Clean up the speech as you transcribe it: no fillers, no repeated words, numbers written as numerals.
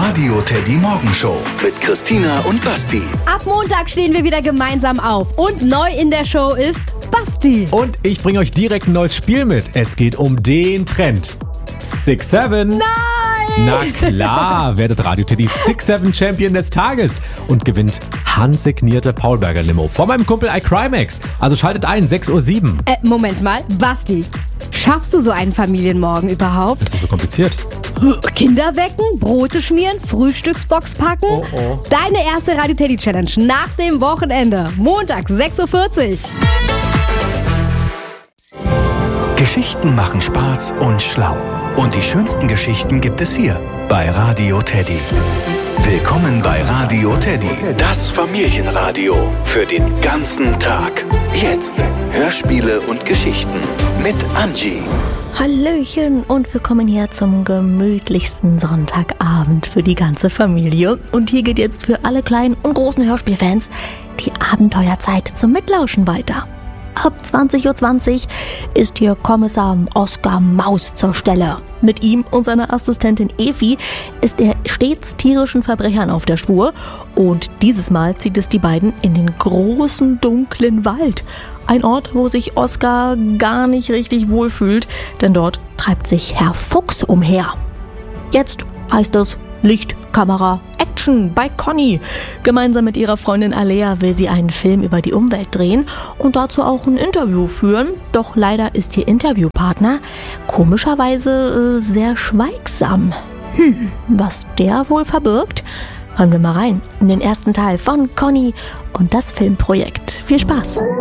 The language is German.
Radio Teddy Morgenshow mit Christina und Basti. Ab Montag stehen wir wieder gemeinsam auf und neu in der Show ist Basti. Und ich bringe euch direkt ein neues Spiel mit. Es geht um den Trend. 6-7. Nein! Na klar, werdet Radio Teddy 6-7 Champion des Tages und gewinnt handsignierte Paulberger Limo von meinem Kumpel iCrimex. Also schaltet ein, 6:07 Uhr. Moment mal, Basti, schaffst du so einen Familienmorgen überhaupt? Ist das so kompliziert? Kinder wecken, Brote schmieren, Frühstücksbox packen? Oh. Deine erste Radio Teddy Challenge nach dem Wochenende. Montag, 6:40 Uhr. Geschichten machen Spaß und schlau. Und die schönsten Geschichten gibt es hier bei Radio Teddy. Willkommen bei Radio Teddy, das Familienradio für den ganzen Tag. Jetzt Hörspiele und Geschichten mit Angie. Hallöchen und willkommen hier zum gemütlichsten Sonntagabend für die ganze Familie. Und hier geht jetzt für alle kleinen und großen Hörspielfans die Abenteuerzeit zum Mitlauschen weiter. Ab 20:20 Uhr ist hier Kommissar Oskar Maus zur Stelle. Mit ihm und seiner Assistentin Evi ist er stets tierischen Verbrechern auf der Spur. Und dieses Mal zieht es die beiden in den großen, dunklen Wald. Ein Ort, wo sich Oskar gar nicht richtig wohlfühlt, denn dort treibt sich Herr Fuchs umher. Jetzt heißt es Licht, Kamera, Action bei Conny. Gemeinsam mit ihrer Freundin Alea will sie einen Film über die Umwelt drehen und dazu auch ein Interview führen. Doch leider ist ihr Interviewpartner komischerweise sehr schweigsam. Was der wohl verbirgt? Hören wir mal rein in den ersten Teil von Conny und das Filmprojekt. Viel Spaß!